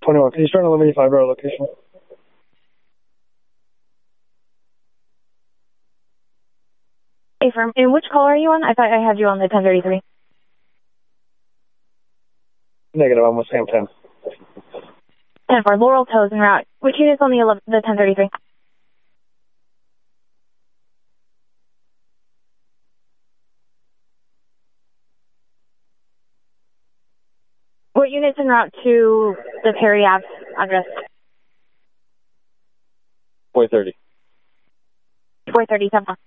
21. Can you start on 1185 our location? Affirm. And which call are you on? I thought I had you on the 1033. Negative, I'm with Sam 10. 10-4, Laurel Toes en route. Which unit's on the 1033? What unit's en route to the Perry Ave address? 430. 430, 10-4.